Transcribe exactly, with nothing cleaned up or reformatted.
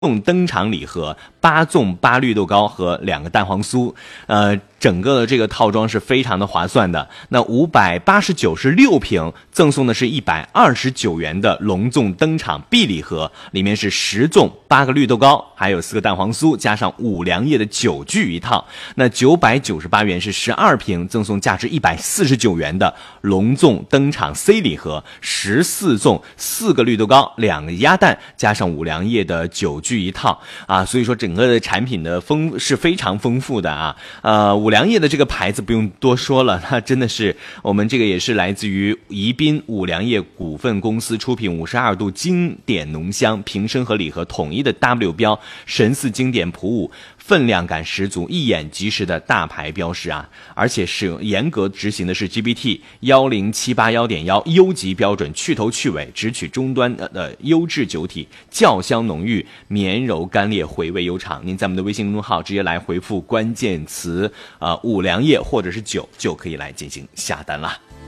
粽登场礼盒，八粽八绿豆糕和两个蛋黄酥，呃，整个的这个套装是非常的划算的。那五百八十九是六瓶，赠送的是一百二十九元的隆粽登场 B 礼盒，里面是十粽、八个绿豆糕，还有四个蛋黄酥，加上五粮液的酒具一套。那九百九十八元是十二瓶，赠送价值一百四十九元的隆粽登场 C 礼盒，十四粽、四个绿豆糕、两个鸭蛋，加上五粮液的酒具一套啊，所以说整个的产品的丰是非常丰富的啊。呃，五粮液的这个牌子不用多说了，它真的是我们这个也是来自于宜宾五粮液股份公司出品五十二度经典浓香瓶身和礼盒统一的 W 标，神似经典普五，分量感十足，一眼即识的大牌标识啊！而且是严格执行的是 G B T 一零七八一点一优级标准，去头去尾，只取终端的、呃、优质酒体，酵香浓郁，绵柔干裂，回味悠长。您在我们的微信公众号直接来回复关键词呃五粮液或者是酒，就可以来进行下单啦。